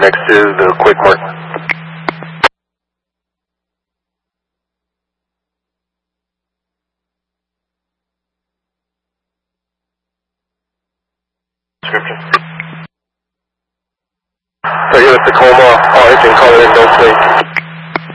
next to the quick mark. Description. So here with Tacoma, RH and color, no plate.